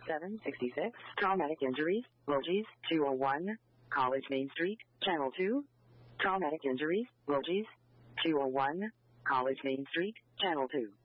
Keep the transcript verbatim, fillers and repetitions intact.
seven sixty-six. Traumatic injuries, Logis, two oh one. College Main Street, Channel two. Traumatic injuries, Logis, two oh one. College Main Street, Channel two.